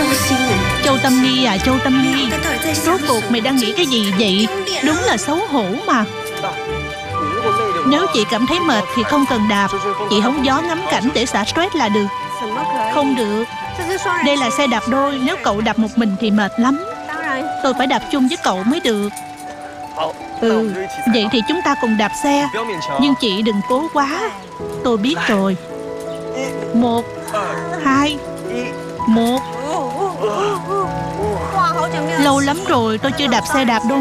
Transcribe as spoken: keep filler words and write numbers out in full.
Châu Tâm Nghi à, Châu Tâm Nghi, rốt cuộc mày đang nghĩ cái gì vậy? Đúng là xấu hổ mà. Nếu chị cảm thấy mệt thì không cần đạp. Chị hóng gió ngắm cảnh để xả stress là được. Không được. Đây là xe đạp đôi. Nếu cậu đạp một mình thì mệt lắm. Tôi phải đạp chung với cậu mới được. Ừ, vậy thì chúng ta cùng đạp xe. Nhưng chị đừng cố quá. Tôi biết rồi. Một, hai, một. Lâu lắm rồi tôi chưa đạp xe đạp đôi